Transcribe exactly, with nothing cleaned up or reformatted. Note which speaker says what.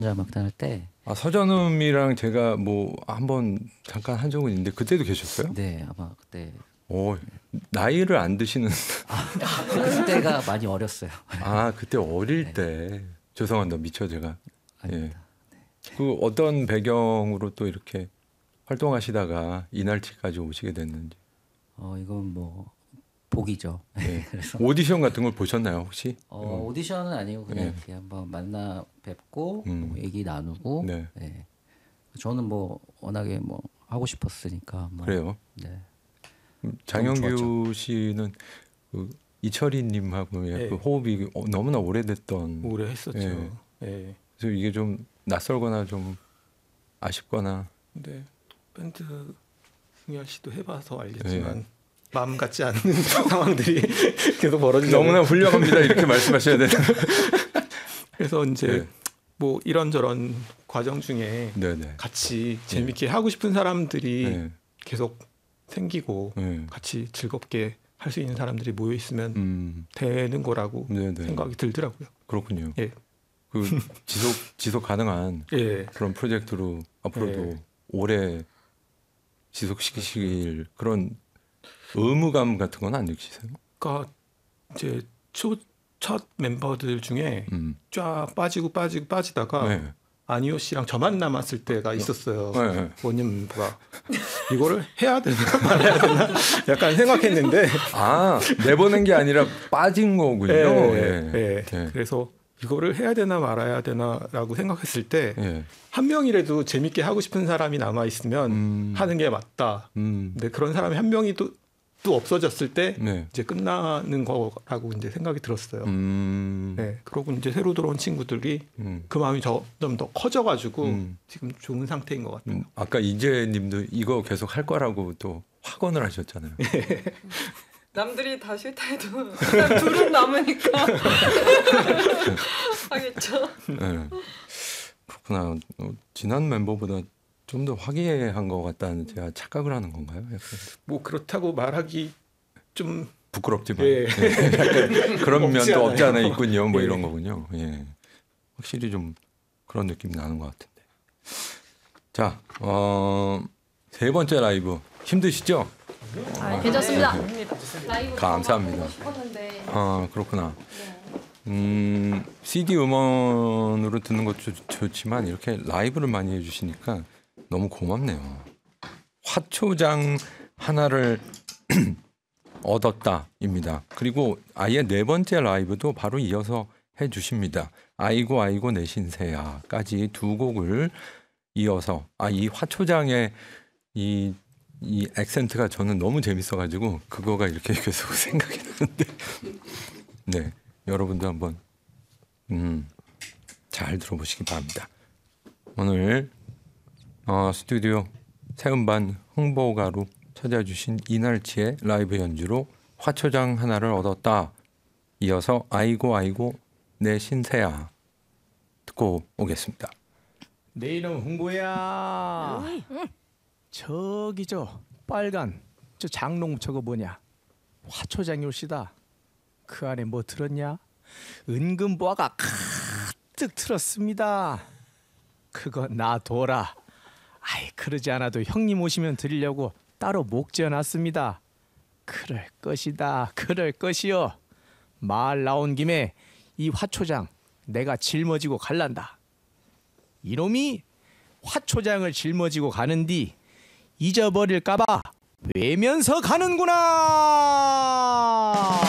Speaker 1: 막단 할 때.
Speaker 2: 아 서전음이랑 제가 뭐 한번 잠깐 한 적은 있는데 그때도 계셨어요?
Speaker 1: 네, 아마 그때.
Speaker 2: 오 나이를 안 드시는.
Speaker 1: 아, 그때가 많이 어렸어요.
Speaker 2: 아 그때 어릴
Speaker 1: 네.
Speaker 2: 때 죄송합니다 미처 제가.
Speaker 1: 아닙니다.
Speaker 2: 예. 그 어떤 배경으로 또 이렇게 활동하시다가 이날치까지 오시게 됐는지.
Speaker 1: 어 이건 뭐 복이죠.
Speaker 2: 예.
Speaker 1: 그래서
Speaker 2: 오디션 같은 걸 보셨나요 혹시?
Speaker 1: 어, 오디션은 아니고 그냥
Speaker 2: 네.
Speaker 1: 이렇게 한번 만나 뵙고
Speaker 2: 음.
Speaker 1: 뭐 얘기 나누고.
Speaker 2: 네.
Speaker 1: 네. 저는 뭐 워낙에 뭐 하고 싶었으니까. 뭐.
Speaker 2: 그래요.
Speaker 1: 네.
Speaker 2: 음, 장영규 씨는 그 이철희님하고의
Speaker 3: 네.
Speaker 2: 그 호흡이 어, 너무나 오래됐던.
Speaker 3: 오래 했었죠.
Speaker 2: 예.
Speaker 3: 예.
Speaker 2: 그래서 이게 좀 낯설거나 좀 아쉽거나.
Speaker 3: 근데 밴드 승열 씨도 해봐서 알겠지만
Speaker 2: 예.
Speaker 3: 마음 같지 않은 상황들이 계속 벌어지죠.
Speaker 2: 너무나 훌륭합니다 이렇게 말씀하셔야 되는.
Speaker 3: 그래서 이제
Speaker 2: 네.
Speaker 3: 뭐 이런저런 과정 중에
Speaker 2: 네네.
Speaker 3: 같이 재밌게 하고 싶은 사람들이
Speaker 2: 네.
Speaker 3: 계속 생기고
Speaker 2: 네.
Speaker 3: 같이 즐겁게 할 수 있는 사람들이 모여 있으면
Speaker 2: 음.
Speaker 3: 되는 거라고
Speaker 2: 네네.
Speaker 3: 생각이 들더라고요.
Speaker 2: 그렇군요.
Speaker 3: 예.
Speaker 2: 그 지속 지속 가능한
Speaker 3: 예.
Speaker 2: 그런 프로젝트로 앞으로도
Speaker 3: 예.
Speaker 2: 오래 지속시키실 그런 의무감 같은 건 안 느끼세요?
Speaker 3: 그러니까 이제 초, 첫 멤버들 중에
Speaker 2: 음.
Speaker 3: 쫙 빠지고 빠지고 빠지다가
Speaker 2: 네.
Speaker 3: 아니오 씨랑 저만 남았을 때가 있었어요.
Speaker 2: 네, 네.
Speaker 3: 원년 멤버가 이거를 해야 되나 말아야 되나 약간 생각했는데
Speaker 2: 아 내보낸 게 아니라 빠진 거군요.
Speaker 3: 예,
Speaker 2: 예.
Speaker 3: 예.
Speaker 2: 예.
Speaker 3: 그래서 이거를 해야 되나 말아야 되나라고 생각했을 때 한
Speaker 2: 예.
Speaker 3: 명이라도 재밌게 하고 싶은 사람이 남아 있으면
Speaker 2: 음.
Speaker 3: 하는 게 맞다.
Speaker 2: 음.
Speaker 3: 근데 그런 사람이 한 명이 또, 또 없어졌을 때
Speaker 2: 네.
Speaker 3: 이제 끝나는 거라고 이제 생각이 들었어요.
Speaker 2: 음.
Speaker 3: 네, 그러고 이제 새로 들어온 친구들이
Speaker 2: 음.
Speaker 3: 그 마음이 좀 더 커져가지고
Speaker 2: 음.
Speaker 3: 지금 좋은 상태인 것 같아요.
Speaker 2: 음. 아까 이재님도 이거 계속 할 거라고 또 확언을 하셨잖아요.
Speaker 4: 남들이 다 싫다 해도 일단 둘은 남으니까 하겠죠.
Speaker 2: 네. 그렇구나. 어, 지난 멤버보다 좀 더 화기애애한 것 같다는 제가 착각을 하는 건가요? 약간
Speaker 3: 뭐 그렇다고 말하기 좀
Speaker 2: 부끄럽지만
Speaker 3: 예.
Speaker 2: 네. 그런
Speaker 3: 없지
Speaker 2: 면도 없지 않아
Speaker 3: 않아요.
Speaker 2: 있군요. 뭐
Speaker 3: 예.
Speaker 2: 이런 거군요. 예. 확실히 좀 그런 느낌이 나는 것 같은데. 자, 어, 세 번째 라이브 힘드시죠?
Speaker 5: 아, 괜찮습니다.
Speaker 4: 라이브
Speaker 2: 감사합니다.
Speaker 4: 하고 싶었는데
Speaker 2: 아 그렇구나. 음, 씨디 음원으로 듣는 것도 좋- 좋지만 이렇게 라이브를 많이 해주시니까 너무 고맙네요. 화초장 하나를 얻었다입니다. 그리고 아예 네 번째 라이브도 바로 이어서 해주십니다. 아이고 아이고 내 신세야까지 두 곡을 이어서 아 이 화초장의 이 이 액센트가 저는 너무 재밌어가지고 그거가 이렇게 계속 생각이 나는데 네 여러분도 한번 음, 잘 들어보시기 바랍니다. 오늘 어, 스튜디오 새음반 홍보가로 찾아주신 이날치의 라이브 연주로 화초장 하나를 얻었다. 이어서 아이고 아이고 내 신세야 듣고 오겠습니다.
Speaker 6: 내 이름 홍보야. 저기 저 빨간 저 장롱 저거 뭐냐? 화초장이 올시다. 그 안에 뭐 들었냐? 은금보화가 가득 들었습니다. 그거 놔둬라. 아이 그러지 않아도 형님 오시면 드리려고 따로 목 지어놨습니다. 그럴 것이다. 그럴 것이요. 말 나온 김에 이 화초장 내가 짊어지고 갈란다. 이놈이 화초장을 짊어지고 가는디 잊어버릴까봐 외면서 가는구나.